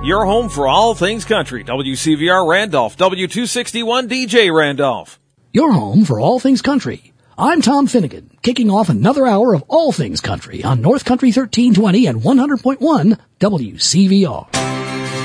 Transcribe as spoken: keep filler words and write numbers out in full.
your home for all things country. W C V R Randolph, W two sixty-one D J Randolph. Your home for all things country. I'm Tom Finnegan, kicking off another hour of all things country on North Country thirteen twenty and one hundred point one W C V R.